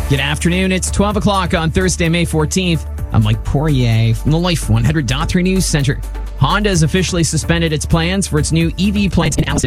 Good afternoon. It's 12 o'clock on Thursday, May 14th. I'm Mike Poirier from the Life 100.3 News Center. Honda has officially suspended its plans for its new EV plant in Allison.